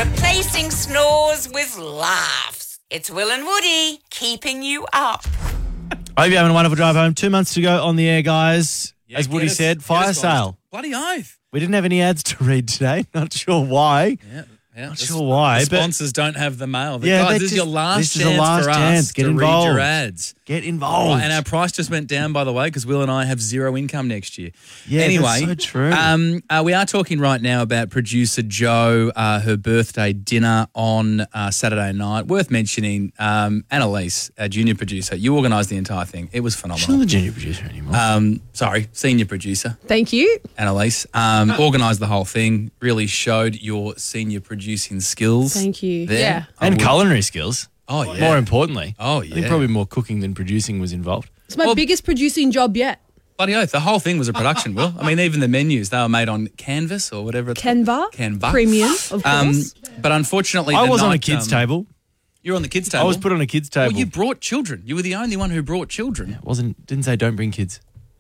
replacing snores with laughs. It's Will and Woody keeping you up. I hope you're having a wonderful drive home. 2 months to go on the air, guys. Yeah, As Woody said, fire sale. Bloody oath. We didn't have any ads to read today. Not sure why. Yeah. Not sure why. The sponsors don't have the mail. Yeah, Guys, this is your last chance for us Get to involved. read your ads. Get involved. And our price just went down, by the way, because Will and I have zero income next year. Yeah, anyway, that's so true. We are talking right now about producer Jo, her birthday dinner on Saturday night. Worth mentioning, Annalise, our junior producer, you organised the entire thing. It was She's not phenomenal. the junior producer anymore. Sorry, senior producer, Thank you. Annalise. Organised the whole thing, really showed your senior producing skills. Thank you. There. Yeah. And culinary skills. Oh, yeah. More importantly. Oh, I think yeah. probably more cooking than producing was involved. It's my biggest producing job yet. Bloody oath. The whole thing was a production, Will. I mean, even the menus, they were made on Canvas or whatever it's Canva. Canva. Premium, of course. But unfortunately, I the was on a night, kids' table. You were on the kids' table. I was put on a kids' table. Well, you brought children. You were the only one who brought children. Didn't say don't bring kids.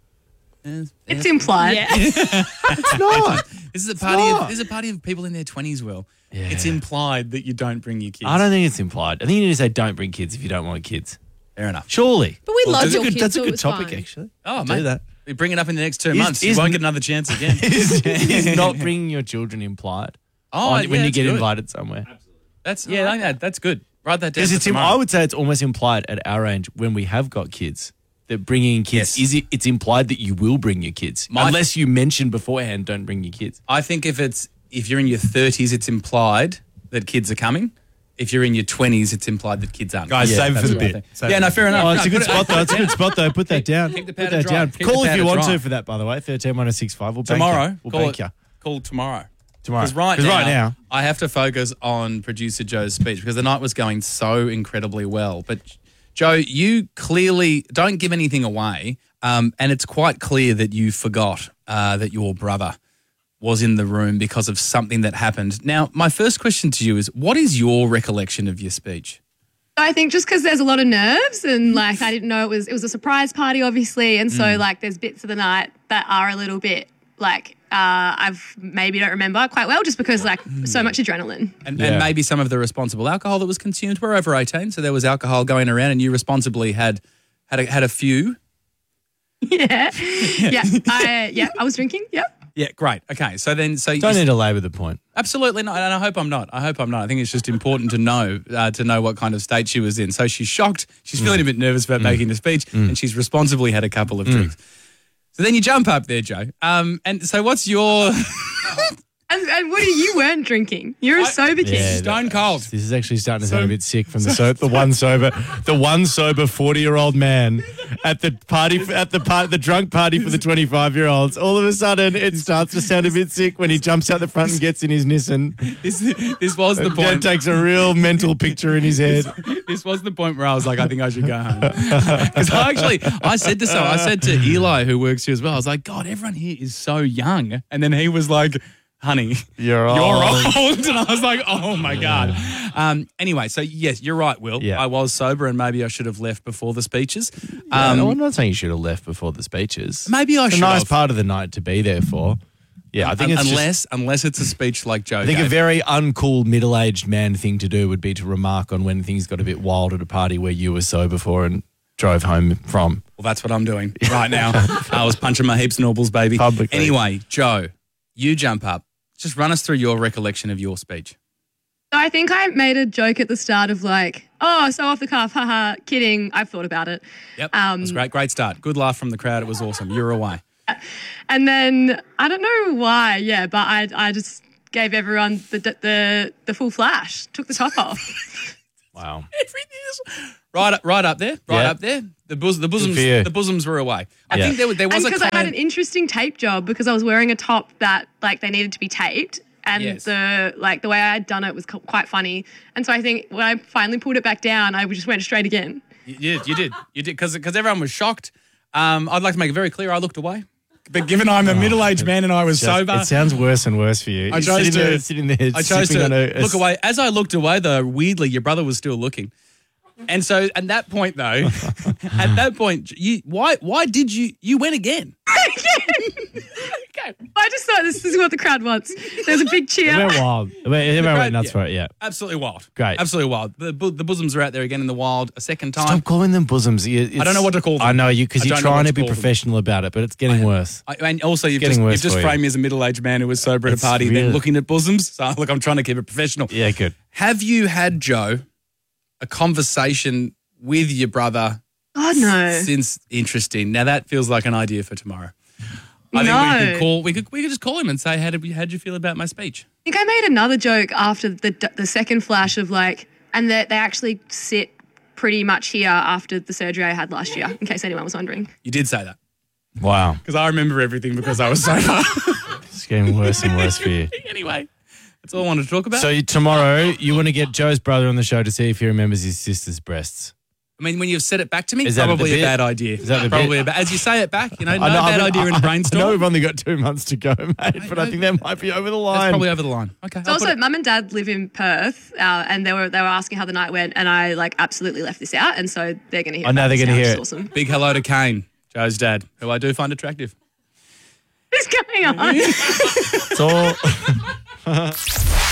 It's implied. Yeah. It's not. This is a party. This is a party of people in their 20s, Will. Yeah. It's implied that you don't bring your kids. I don't think it's implied. I think you need to say don't bring kids if you don't want kids. Fair enough. Surely. But we love That's a your good, kids, that's a so good it's topic, fine. actually. Oh, Do mate. that. We bring it up in the next 2 Is- months. is- You won't get another chance again. Is not bringing your children implied Oh, yeah, when you that's get good. invited somewhere. That's I think that's good. Write that down. Because for it's tomorrow. I would say it's almost implied at our age when we have got kids that bringing in kids Yes. it's implied that you will bring your kids unless you mention beforehand don't bring your kids. I think if you're in your 30s, it's implied that kids are coming. If you're in your 20s, it's implied that kids aren't. Guys, save it that's for the what I bit. think. Save Yeah, it no, for fair enough. Oh, it's No, a good put it- spot though. It's a good spot though. Put that down. Keep the Put powder that dry. down. Keep the Call if powder you want dry. to for that, by the way. 131065. We'll bank Tomorrow. you. We'll Call bank it- you. Call tomorrow. Tomorrow. Because right 'Cause now, right now, I have to focus on producer Joe's speech because the night was going so incredibly well. But Joe, you clearly don't give anything away, and it's quite clear that you forgot that your brother was in the room because of something that happened. Now, my first question to you is, what is your recollection of your speech? I think just because there's a lot of nerves and like I didn't know it was a surprise party, obviously, and so like there's bits of the night that are a little bit like I've maybe don't remember quite well just because like so much adrenaline. And Yeah. maybe some of the responsible alcohol that was consumed. We're over 18, so there was alcohol going around, and you responsibly had a few. Yeah, I was drinking. Yep. Yeah, great. Okay, so don't need to labour the point. absolutely not, and I hope I'm not. I think it's just important to know what kind of state she was in. So she's shocked. She's feeling a bit nervous about making the speech, and she's responsibly had a couple of drinks. So then you jump up there, Joe. And so what's your And Woody, you weren't drinking. You're a sober kid. Yeah, stone cold? This is actually starting to sound a bit sick from the one sober 40-year-old man at the drunk party for the 25-year-olds. All of a sudden, it starts to sound a bit sick when he jumps out the front and gets in his Nissan. This was the Dad point. takes a real mental picture in his head. This was the point where I was like, I think I should go home. Because I said to Eli, who works here as well, I was like, God, everyone here is so young. And then he was like, honey, You're you're old. old. And I was like, oh my God. Anyway, so yes, you're right, Will. Yeah. I was sober and maybe I should have left before the speeches. No, I'm not saying you should have left before the speeches. Maybe I It's a should nice have. part of the night to be there for. Yeah, I think it's just, unless it's a speech like Joe I think a gave. very uncool middle-aged man thing to do would be to remark on when things got a bit wild at a party where you were sober for and drove home from. Well, that's what I'm doing right now. I was punching my heaps norbles, baby. Publicly. Anyway, Joe, you jump up. Just run us through your recollection of your speech. So I think I made a joke at the start of like, oh, so off the cuff, haha, kidding. I've thought about it. Yep, it was great. Great start. Good laugh from the crowd. It was awesome. You're away. And then I don't know why, but I just gave everyone the full flash, took the top off. Wow. Everything is right up there. Yeah. Up there. The bosoms. for you. The bosoms were away. I Yeah. think there was And a because I had comment. an interesting tape job because I was wearing a top that like they needed to be taped. And Yes. the way I had done it was quite funny. And so I think when I finally pulled it back down, I just went straight again. You did. Because everyone was shocked. I'd like to make it very clear. I looked away. But given I'm a middle-aged man and I was sober, It sounds worse and worse for you. I You're chose to sitting there I chose sipping to on look away. As I looked away, though, weirdly, your brother was still looking. And so, at that point, though, why did you went again? I just thought this is what the crowd wants. There's a big It cheer. went wild. Everyone went nuts for it, yeah. Absolutely wild. Great. Absolutely wild. The bosoms are out there again in the wild a second time. Stop calling them bosoms. I don't know what to call them. I know you because I you're don't know trying what to to be call them. professional about it, but it's getting worse. And also, you've getting worse just for you. framed me as a middle-aged man who was sober at a It's party, really- then looking at bosoms. So, look, I'm trying to keep it professional. Yeah, good. Have you had, Joe, a conversation with your brother Oh, no. since interesting? Now, that feels like an idea for tomorrow. I think we could just call him and say, how'd you feel about my speech? I think I made another joke after the second flash of like, and they actually sit pretty much here after the surgery I had last year, in case anyone was wondering. You did say that. Wow. Because I remember everything because I was sober. It's getting worse and worse for you. Anyway, that's all I wanted to talk about. So tomorrow, you want to get Joe's brother on the show to see if he remembers his sister's breasts. I mean, when you've said it back to me, Is that probably the a bit? bad idea. Is that the probably bit? as you say it back, no I know, bad idea in a I know brainstorm. we've only got 2 months to go, mate, but I think that might be over the line. That's probably over the line. Okay. So also, Mum and Dad live in Perth, and they were asking how the night went, and I like absolutely left this out, and so they're going to hear. I know they're going to hear it. Awesome. Big hello to Kane, Joe's dad, who I do find attractive. What's going on? It's all.